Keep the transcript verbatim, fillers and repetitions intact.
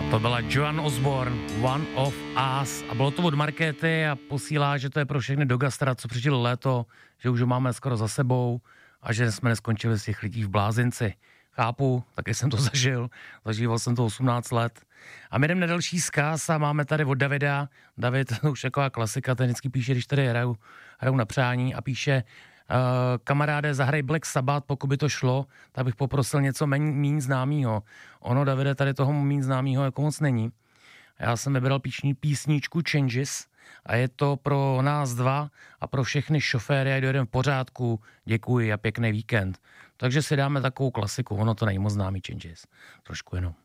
To byla Joan Osborne, One of Us, a bylo to od Markéty a posílá, že to je pro všechny do gastra, co přišlo léto, že už ho máme skoro za sebou a že jsme neskončili z těch lidí v blázinci. Chápu, taky jsem to zažil, zažíval jsem to osmnáct let. A my jdeme na další zkaz a máme tady od Davida. David, to už taková klasika, ten vždycky píše, když tady hraju, hraju na přání a píše: Uh, kamaráde, zahraj Black Sabbath, pokud by to šlo, tak bych poprosil něco méně známýho. Ono, Davide, tady toho méně známýho jako moc není. Já jsem vybral písni, písničku Changes a je to pro nás dva a pro všechny šoféry, a dojedeme v pořádku, děkuji a pěkný víkend. Takže si dáme takovou klasiku, ono to není moc známý Changes, trošku jenom.